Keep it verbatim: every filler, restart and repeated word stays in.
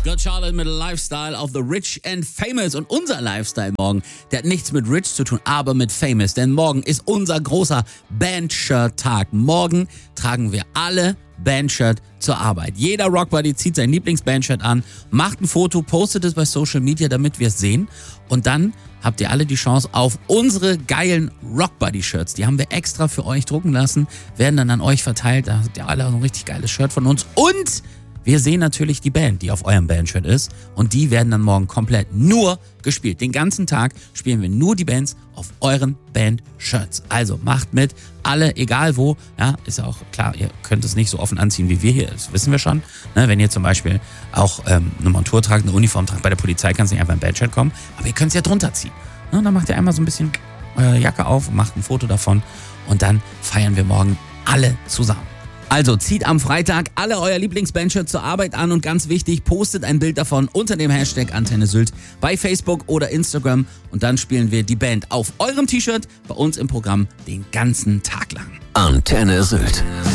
Good Charlotte mit Lifestyle of the Rich and Famous. Und unser Lifestyle morgen, der hat nichts mit Rich zu tun, aber mit Famous. Denn morgen ist unser großer Bandshirt-Tag. Morgen tragen wir alle Bandshirt zur Arbeit. Jeder Rockbuddy zieht sein Lieblingsbandshirt an, macht ein Foto, postet es bei Social Media, damit wir es sehen. Und dann habt ihr alle die Chance auf unsere geilen Rockbuddy-Shirts. Die haben wir extra für euch drucken lassen, werden dann an euch verteilt. Da habt ihr alle ein richtig geiles Shirt von uns. Und wir sehen natürlich die Band, die auf eurem Bandshirt ist. Und die werden dann morgen komplett nur gespielt. Den ganzen Tag spielen wir nur die Bands auf euren Band-Shirts. Also macht mit, alle, egal wo. Ja, ist auch klar, ihr könnt es nicht so offen anziehen wie wir hier. Das wissen wir schon. Ne, wenn ihr zum Beispiel auch ähm, eine Montur tragt, eine Uniform tragt, bei der Polizei kann es nicht einfach ein Bandshirt kommen. Aber ihr könnt es ja drunter ziehen. Ne, dann macht ihr einmal so ein bisschen eure Jacke auf, macht ein Foto davon. Und dann feiern wir morgen alle zusammen. Also zieht am Freitag alle euer Lieblingsbandshirt zur Arbeit an und ganz wichtig, postet ein Bild davon unter dem Hashtag Antenne Sylt bei Facebook oder Instagram und dann spielen wir die Band auf eurem T-Shirt bei uns im Programm den ganzen Tag lang. Antenne Sylt.